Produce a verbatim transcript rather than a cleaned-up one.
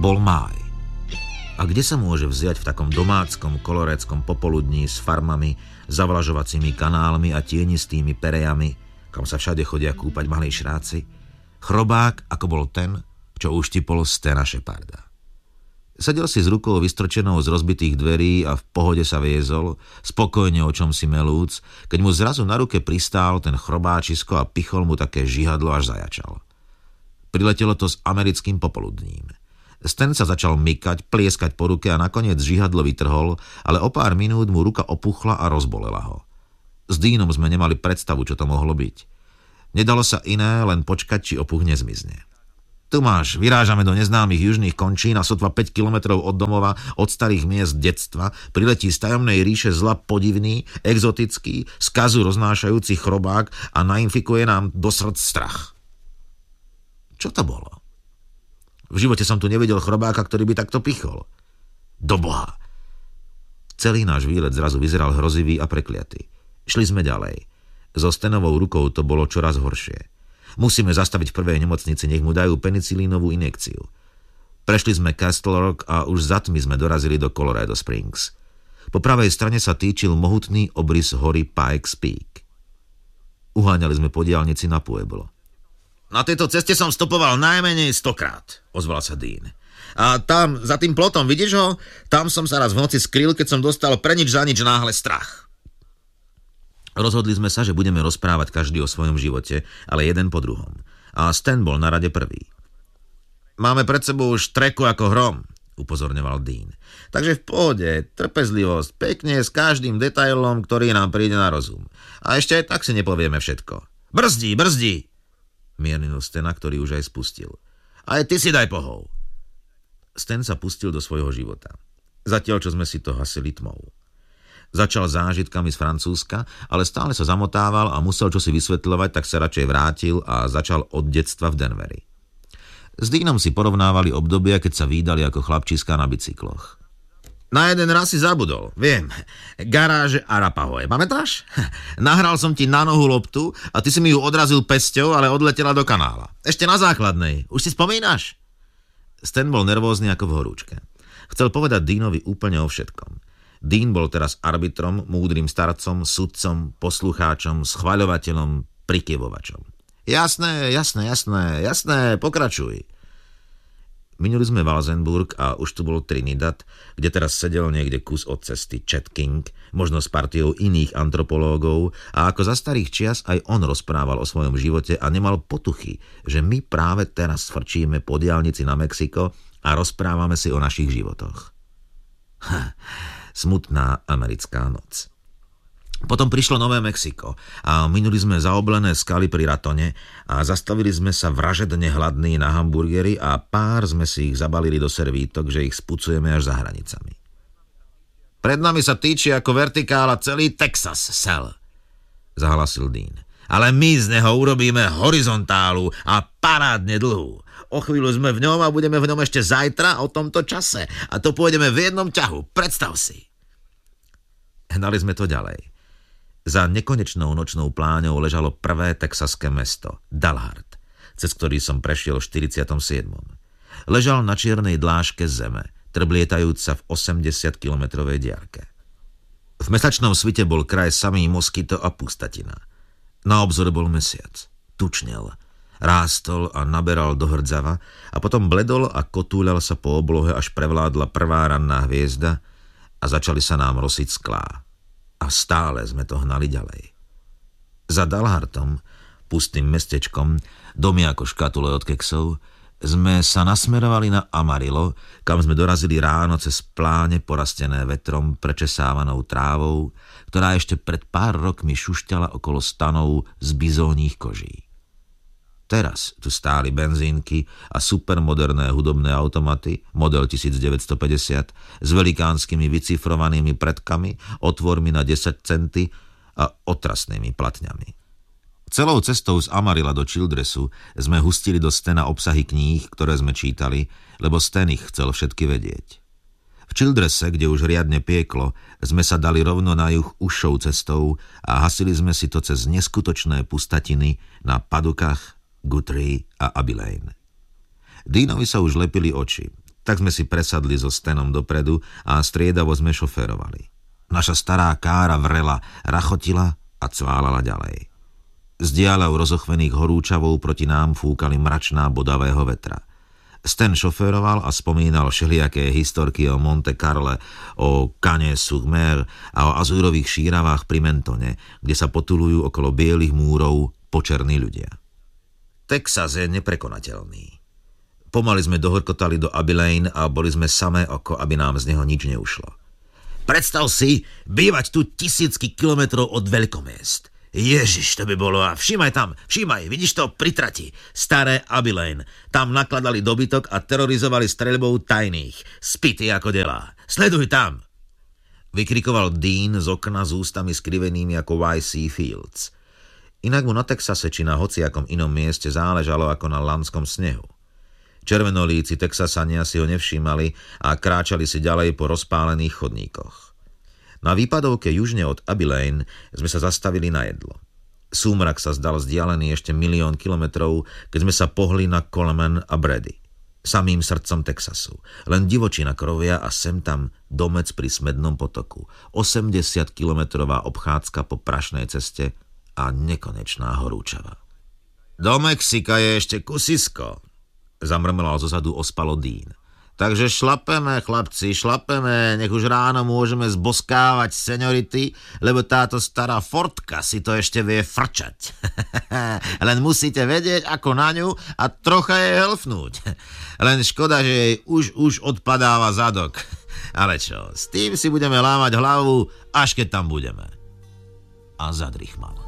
Bol máj. A kde sa môže vziať v takom domáckom koloréckom popoludní s farmami, zavlažovacími kanálmi a tienistými perejami, kam sa všade chodia kúpať malí šráci, chrobák, ako bol ten, čo uštipol Stena Sheparda. Sedel si s rukou vystrčenou z rozbitých dverí a v pohode sa viezol, spokojne o čom si melúc, keď mu zrazu na ruke pristál ten chrobáčisko a pichol mu také žihadlo, až zajačal. Priletelo to s americkým popoludním. Sten sa začal mykať, plieskať po ruke a nakoniec žihadlo vytrhol, ale o pár minút mu ruka opuchla a rozbolela ho. S Deanom sme nemali predstavu, čo to mohlo byť. Nedalo sa iné, len počkať, či opuch nezmizne. Tu máš, vyrážame do neznámych južných končín a sotva päť kilometrov od domova, od starých miest detstva, priletí z tajomnej ríše zla podivný, exotický, skazu roznášajúci chrobák a nainfikuje nám do srdc strach. Čo to bolo? V živote som tu nevidel chrobáka, ktorý by takto pichol. Do Boha! Celý náš výlet zrazu vyzeral hrozivý a prekliatý. Šli sme ďalej. So Stenovou rukou to bolo čoraz horšie. Musíme zastaviť v prvej nemocnici, nech mu dajú penicilínovú injekciu. Prešli sme Castle Rock a už za tmy sme dorazili do Colorado Springs. Po pravej strane sa týčil mohutný obrys hory Pikes Peak. Uháňali sme po diaľnici na Pueblo. Na tejto ceste som stopoval najmenej stokrát, ozval sa Dean. A tam, za tým plotom, vidíš ho? Tam som sa raz v noci skryl, keď som dostal pre nič za nič náhle strach. Rozhodli sme sa, že budeme rozprávať každý o svojom živote, ale jeden po druhom. A Stan bol na rade prvý. Máme pred sebou už treku ako hrom, upozorňoval Dean. Takže v pohode, trpezlivosť, pekne s každým detailom, ktorý nám príde na rozum. A ešte aj tak si nepovieme všetko. Brzdí, brzdí! Miernil Stena, ktorý už aj spustil. Aj ty si daj pohov. Stan sa pustil do svojho života. Zatiaľ, čo sme si to hasili tmou. Začal zážitkami z Francúzska, ale stále sa zamotával a musel čosi vysvetľovať, tak sa radšej vrátil a začal od detstva v Denveri. S Deanom si porovnávali obdobia, keď sa vídali ako chlapčíska na bicykloch. Na jeden raz si zabudol, viem. Garáže Arapahoe, pamätáš? Nahral som ti na nohu loptu a ty si mi ju odrazil pesťou, ale odletela do kanála. Ešte na základnej. Už si spomínaš? Stan bol nervózny ako v horúčke. Chcel povedať Deanovi úplne o všetkom. Dean bol teraz arbitrom, múdrym starcom, sudcom, poslucháčom, schvaľovateľom, prikyvovačom. Jasné, jasné, jasné, jasné, pokračuj. Minuli sme Walsenburg a už tu bol Trinidad, kde teraz sedel niekde kus od cesty Chet King, možno s partiou iných antropológov, a ako za starých čias aj on rozprával o svojom živote a nemal potuchy, že my práve teraz frčíme po diaľnici na Mexiko a rozprávame si o našich životoch. Ha. Smutná americká noc. Potom prišlo Nové Mexiko a minuli sme zaoblené skaly pri Ratone a zastavili sme sa vražedne hladní na hamburgery a pár sme si ich zabalili do servítok, že ich spucujeme až za hranicami. Pred nami sa týči ako vertikála celý Texas, Sal, zahlasil Dean. Ale my z neho urobíme horizontálu a parádne dlhú. O chvíľu sme v ňom a budeme v ňom ešte zajtra o tomto čase. A to pôjdeme v jednom ťahu. Predstav si. Hnali sme to ďalej. Za nekonečnou nočnou pláňou ležalo prvé texaské mesto, Dalhart, cez ktorý som prešiel v štyridsiatom siedmom Ležal na čiernej dláške zeme, trblietajúc sa v osemdesiatkilometrovej diaľke. V mesačnom svite bol kraj samý moskyto a pustatina. Na obzore bol mesiac. Tučnel. Rástol a naberal do hrdzava a potom bledol a kotúľal sa po oblohe, až prevládla prvá ranná hviezda a začali sa nám rosiť sklá. A stále sme to hnali ďalej. Za Dalhartom, pustým mestečkom, domy ako škatule od keksov, sme sa nasmerovali na Amarillo, kam sme dorazili ráno cez pláne porastené vetrom prečesávanou trávou, ktorá ešte pred pár rokmi šušťala okolo stanov z bizónnych koží. Teraz tu stáli benzínky a supermoderné hudobné automaty, model devätnásťstopäťdesiat, s velikánskymi vycifrovanými predkami, otvormi na desať centy a otrasnými platňami. Celou cestou z Amarilla do Childressu sme hustili do Stena obsahy kníh, ktoré sme čítali, lebo Stan ich chcel všetky vedieť. V Childresse, kde už riadne pieklo, sme sa dali rovno na juh užšou cestou a hasili sme si to cez neskutočné pustatiny na Padukách, Guthrie a Abilene. Deanovi sa už lepili oči. Tak sme si presadli so Stenom dopredu a striedavo sme šoférovali. Naša stará kára vrela, rachotila a cválala ďalej. Z diaľav rozochvených horúčavov proti nám fúkali mračná bodavého vetra. Sten šoféroval a spomínal všelijaké historky o Monte Carle, o Cane sur Mer a o azúrových šíravách pri Mentone, kde sa potulujú okolo bielých múrov počerní ľudia. Texas je neprekonateľný. Pomaly sme dohorkotali do Abilene a boli sme samé oko, aby nám z neho nič neušlo. Predstav si, bývať tu tisícky kilometrov od veľkomiest. Ježiš, to by bolo a všímaj tam, všímaj, vidíš to pri trati, staré Abilene. Tam nakladali dobytok a terorizovali streľbou tajných. Spity ako delá. Sleduj tam! Vykrikoval Dean z okna s ústami skrivenými ako Y C Fields. Inak mu na Texase či na hociakom inom mieste záležalo ako na lanskom snehu. Červenolíci Texasania si ho nevšímali a kráčali si ďalej po rozpálených chodníkoch. Na výpadovke južne od Abilene sme sa zastavili na jedlo. Súmrak sa zdal vzdialený ešte milión kilometrov, keď sme sa pohli na Coleman a Brady. Samým srdcom Texasu. Len divočina krovia a sem tam domec pri Smednom potoku. osemdesiatkilometrová obchádzka po prašnej ceste a nekonečná horúčava. Do Mexika je ešte kusisko, zamrmlal zozadu ospalo Dean. Takže šlapeme, chlapci, šlapeme, nech už ráno môžeme zboskávať seniority, lebo táto stará Fordka si to ešte vie frčať. Len musíte vedieť, ako na ňu a trocha jej helfnúť. Len škoda, že jej už, už odpadáva zadok. Ale čo, s tým si budeme lámať hlavu, až keď tam budeme. A zadrychmal.